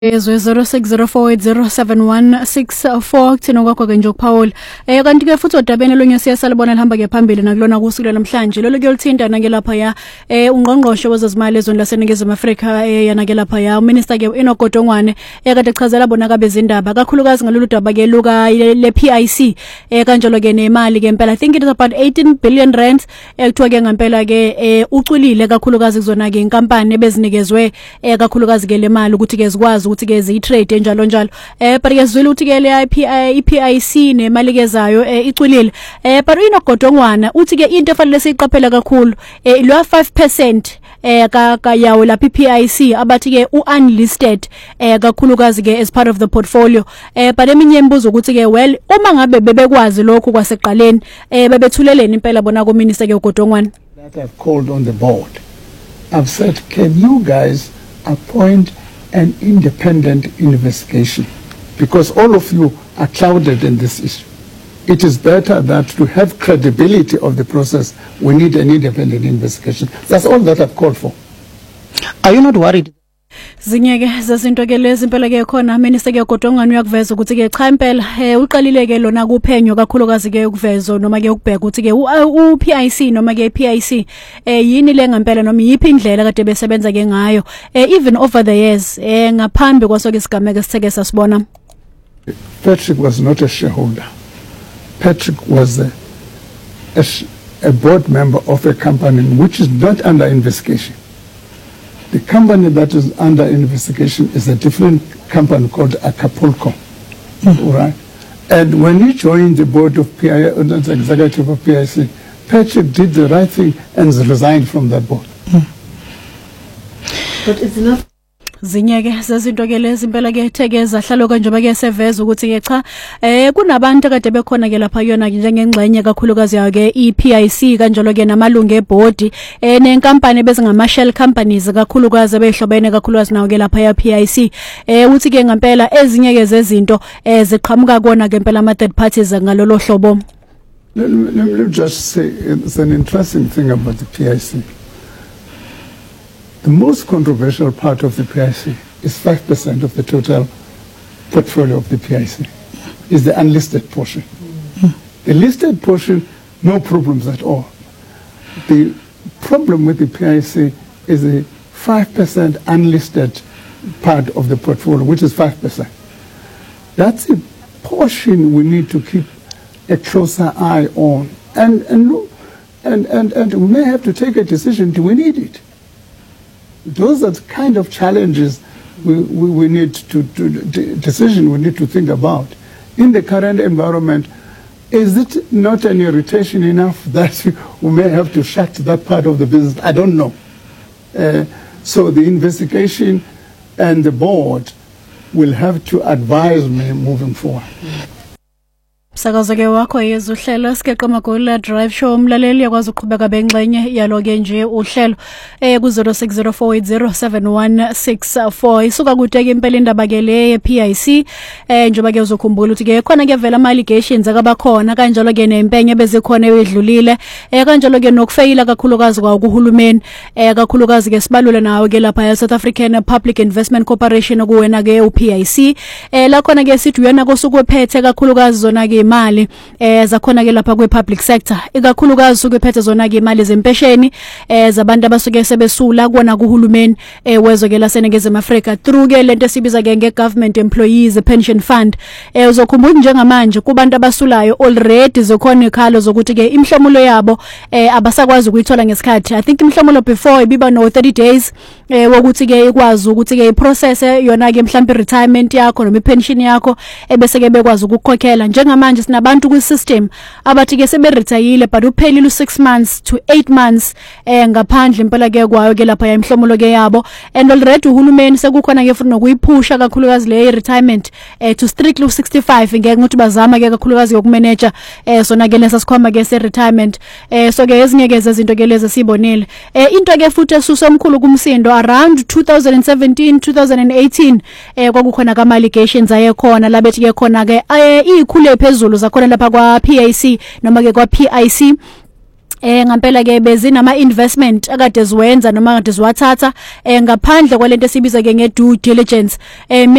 Ezwe 0604807164 kuthina kwakho ke nje ukuphawula kanti ke futhi odabeni lonye siyasalibona lihamba ke phambili nakulona kusuku namhlanje lolo kuyolithinta nake lapha ya ungqongqoshe wezezimali ezweni laseNingizimu Afrika yanake lapha ya uminister ke inogodongwane ekade echazela bona kabe izindaba kakhulukazi ngalolu daba ke luka le PIC kanjalo ke nemali ke impela I think it is about 18 billion rand ekuthiwa ke ngempela ke uculile kakhulukazi kuzona ke inkampani ebezinikezwe kakhulukazi ke le mali ukuthi ke zikwazi ukuthi ke zitrade njalo njalo but ke zwile ukuthi ke le PIC nemali kezayo iculile but inogodongwana uthi ke into efanele siyiqaphela kakhulu lo 5% ka yawo la PIC abathi ke unlisted kakhulukazi ke as part of the portfolio but eminye imibuzo ukuthi ke well uma ngabe bebekwazi lokho kwaseqaleni bebethuleleni impela bona ko minister ke ugodongwana that I've called on the board. I've said, can you guys appoint an independent investigation? Because all of you are clouded in this issue. It is better that to have credibility of the process, we need an independent investigation. That's all that I've called for. Are you not worried? Zinyeke zazinto ke lezi impela ke khona minister ke ugodongwana uyakuveza ukuthi ke cha impela uqalile ke lona kuphenyo kakhulukazi ke ukuvezo noma ke ukubheka ukuthi ke uPIC noma ke PIC yini le ngempela noma yipi indlela kade besebenza ke ngayo even over the years ngaphambi kwaso ke sigameke sitheke sasibona. Patrick was not a shareholder. Patrick was a board member of a company which is not under investigation. The company that is under investigation is a different company called Acapulco, right? And when he joined the board of PIC, the executive of PIC, Patrick did the right thing and resigned from that board. But it's not. Zinyeke zezinto ke lezi impela ke thekeza hlalo kanjeba ke seveza ukuthi ke cha kunabantu kade bekhona ke lapha yona njengengxenye kakhulukazi yayo ke iPIC kanjalo ke namalungu eboard nenkampani bezingama shell companies kakhulukazi behlobene kakhulukazi nawo ke lapha ya PIC uthi ke ngempela ezinye ke zezinto ziqhamuka kona ke impela ama third parties ngalolo hlobo. Let me just say it's an interesting thing about the PIC. The most controversial part of the PIC is 5% of the total portfolio of the PIC, is the unlisted portion. The listed portion, no problems at all. The problem with the PIC is the 5% unlisted part of the portfolio, which is 5%. That's a portion we need to keep a closer eye on. And we may have to take a decision, do we need it? Those are the kind of challenges we need to decision we need to think about. In the current environment, is it not an irritation enough that we may have to shut that part of the business? I don't know. So the investigation and the board will have to advise me moving forward. Sakazeke wakho yezuhlelo sikeqa magola drive show umlaleli yakwazi ukuqhubeka bengxenye yaloke nje uhlelo ku 0604807164 isuka kude ke impela indaba ke le PIC njoba ke uzokhumbula ukuthi ke khona ke vela ama allegations akabakhona kanjalo ke nempenye bezikhona edlulile kanjalo ke nokufeyila kakhulukazi kwa uhulumeni kakhulukazi ke sibalule nawo ke lapha ya South African Public Investment Corporation kuwena ke uPIC la khona ke sithi uyena kosukwephethe kakhulukazi zona ke imali zakhona ke lapha kwe public sector ikakhulukazi sukuphethe zona ke imali zempesheni zabantu abasuke sebesula kuona kuhulumeni wezo ke laseNingizimu Afrika through ke lento esibiza ke ngegovernment employees pension fund uzokhumbula njengamanje kubantu abasulayo already zokhona ikhalo zokuthi ke imhlomulo yabo abasakwazi ukuyithola ngesikhathi. I think imhlomulo before ibiba no 30 days wokuthi ke ikwazi ukuthi ke iprocess yona ke mhlambi retirement yakho noma ipension yakho ebese ke bekwazi ukukhokhela njengamanje sinabantu ku system abathi ke seberetayile but uphelile 6 months to 8 months ngaphandle impela ke kwayo ke lapha imhlomulo ke yabo and already uhulumeni sekukhona ke futhi nokuyiphusha kakhulukazi le retirement to strictly 65 ngeke ukuthi bazama ke kakhulukazi yokumanage sona ke lesa sikhwama ke se retirement so ke ezinye ke zezinto ke lezi sibonile into ke futhi esusomkhulu kumsindo around 2017 2018 kwakukhona kama allegations ayekhona labethi ke khona ke ikhule phezulu zakhona lapha kwa PIC noma ke kwa PIC Ngampela ke bezinama investment akade ziwenza noma akade ziwathatha ngaphandle kwalento esibiza ke nge due diligence